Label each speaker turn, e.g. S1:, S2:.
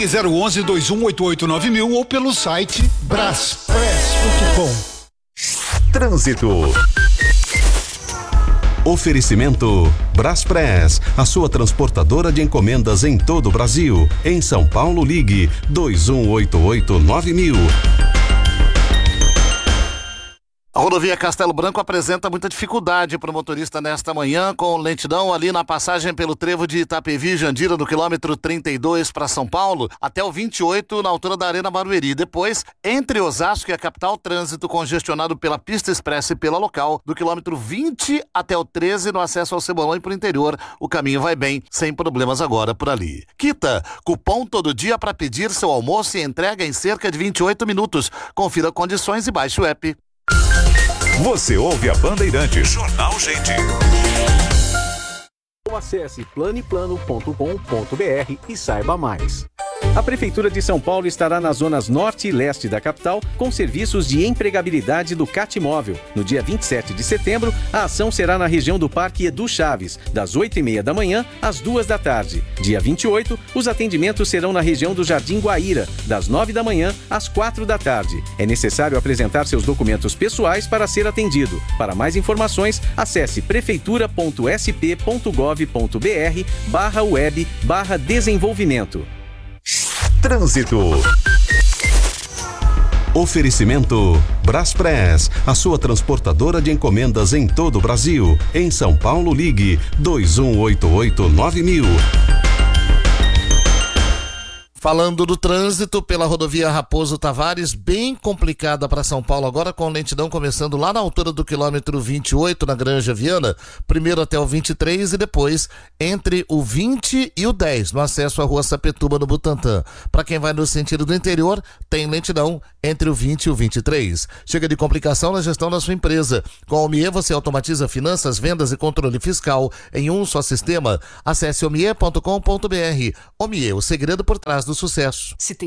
S1: 3011-2188-9000 ou pelo site braspress.com.
S2: Trânsito. Oferecimento Braspress, a sua transportadora de encomendas em todo o Brasil. Em São Paulo, ligue 2188-9000.
S3: A rodovia Castelo Branco apresenta muita dificuldade para o motorista nesta manhã, com lentidão ali na passagem pelo trevo de Itapevi, Jandira, no quilômetro 32 para São Paulo, até o 28 na altura da Arena Barueri. Depois, entre Osasco e a capital, trânsito congestionado pela pista expressa e pela local, do quilômetro 20 até o 13 no acesso ao Cebolão e para o interior. O caminho vai bem, sem problemas agora por ali. Quita, cupom todo dia para pedir seu almoço e entrega em cerca de 28 minutos. Confira condições e baixe o app.
S4: Você ouve a Bandeirantes. Jornal Gente.
S5: Acesse planeplano.com.br e saiba mais. A Prefeitura de São Paulo estará nas zonas norte e leste da capital com serviços de empregabilidade do Catmóvel. No dia 27 de setembro, a ação será na região do Parque Edu Chaves, das 8h30 da manhã às 2 da tarde. Dia 28, os atendimentos serão na região do Jardim Guaíra, das 9 da manhã às 4 da tarde. É necessário apresentar seus documentos pessoais para ser atendido. Para mais informações, acesse prefeitura.sp.gov.br/web/desenvolvimento.
S2: Trânsito. Oferecimento Braspress, a sua transportadora de encomendas em todo o Brasil. Em São Paulo, ligue 2188-9000.
S3: Falando do trânsito pela rodovia Raposo Tavares, bem complicada para São Paulo agora, com lentidão começando lá na altura do quilômetro 28 na Granja Viana, primeiro até o 23 e depois entre o 20 e o 10 no acesso à rua Sapituba no Butantã. Para quem vai no sentido do interior, tem lentidão entre o 20 e o 23. Chega de complicação na gestão da sua empresa. Com a Omie você automatiza finanças, vendas e controle fiscal em um só sistema. Acesse omie.com.br. Omie, o segredo por trás do sucesso.
S6: Se tem